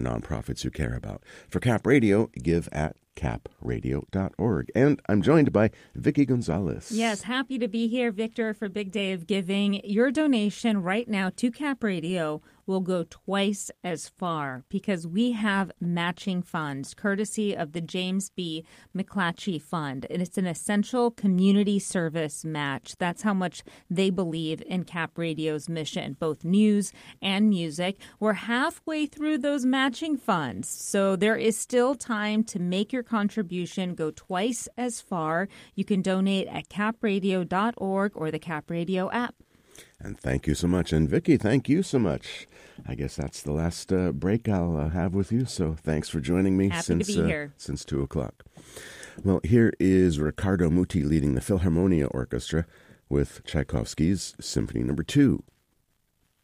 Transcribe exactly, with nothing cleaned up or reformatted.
nonprofits you care about. For Cap Radio, give at cap radio dot org. And I'm joined by Vicki Gonzalez. Yes, happy to be here, Victor, for Big Day of Giving. Your donation right now to Cap Radio will go twice as far because we have matching funds courtesy of the James B. McClatchy Fund. And it's an essential community service match. That's how much they believe in Cap Radio's mission, both news and music. We're halfway through those matching funds, so there is still time to make your contribution go twice as far. You can donate at cap radio dot org or the Cap Radio app. And thank you so much. And Vicki, thank you so much. I guess that's the last uh, break I'll uh, have with you. So thanks for joining me Happy since, to be uh, here. since two o'clock. Well, here is Riccardo Muti leading the Philharmonia Orchestra with Tchaikovsky's Symphony Number Two.